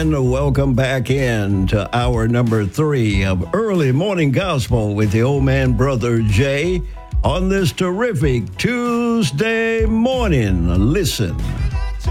And welcome back in to hour number 3 of Early Morning Gospel with the old man, Brother Jay, on this terrific Tuesday morning. Listen,